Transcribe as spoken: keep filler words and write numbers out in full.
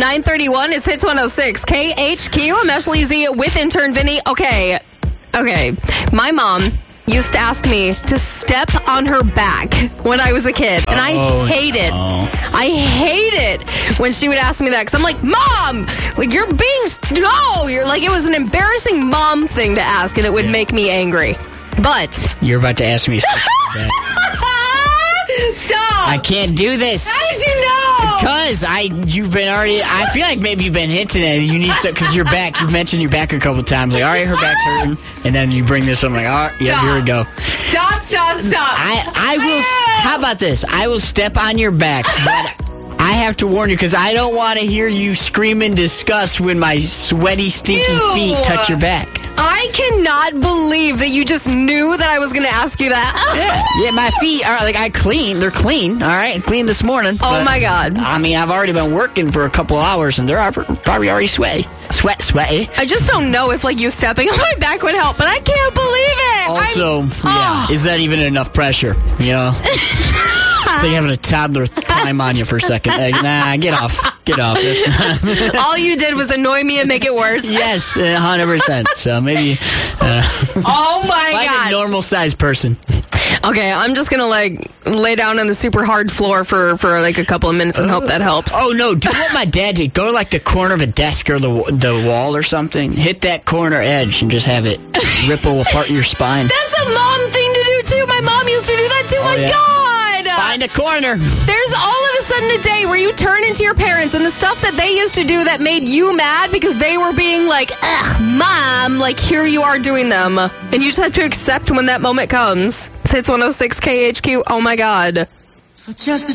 nine thirty-one, it's Hits one oh six. K H Q, I'm Ashley Z with intern Vinny. Okay, okay. My mom used to ask me to step on her back when I was a kid. And I oh, hate it. No. I hate it when she would ask me that. Because I'm like, Mom, like, you're being... No! You're like, it was an embarrassing mom thing to ask, and it would yeah. make me angry. But... You're about to ask me to step on your back. Stop! I can't do this. How did you know? Because I, you've been already. I feel like maybe you've been hinting at it. You need to, because your back. You mentioned your back a couple times. Like, all right, her back's hurting, and then you bring this up. I'm like, all right, yeah, here we go. Stop! Stop! Stop! I, I will. How about this? I will step on your back, but I have to warn you because I don't want to hear you scream in disgust when my sweaty, stinky Ew. feet touch your back. I cannot believe that you just knew that I was going to ask you that. yeah. yeah, my feet are like I clean. They're clean. All right, clean this morning. Oh my God! I mean, I've already been working for a couple hours, and they're probably already sweaty, sweat, sweaty. I just don't know if like you stepping on my back would help, but I can't believe it. Also, I'm, yeah, oh. is that even enough pressure? You know. It's like having a toddler climb on you for a second. Like, nah, get off. Get off. All you did was annoy me and make it worse. Yes, one hundred percent. So maybe... Uh, oh, my like God. Like a normal-sized person. Okay, I'm just going to, like, lay down on the super hard floor for, for like, a couple of minutes and hope that helps. Oh, no. Do what my dad did. Go to, like, the corner of a desk or the the wall or something. Hit that corner edge and just have it ripple apart your spine. That's a mom thing to do, too. My mom used to do that, too. Oh, my yeah. God. Find a corner. There's all of a sudden a day where you turn into your parents and the stuff that they used to do that made you mad because they were being like, ugh, Mom, like, here you are doing them. And you just have to accept when that moment comes. It's Hits one oh six K H Q. Oh, my God. For just a